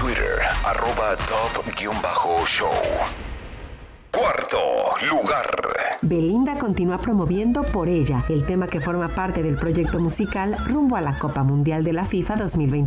Twitter, @top_show. Cuarto lugar. Belinda continúa promoviendo Por Ella, el tema que forma parte del proyecto musical rumbo a la Copa Mundial de la FIFA 2022.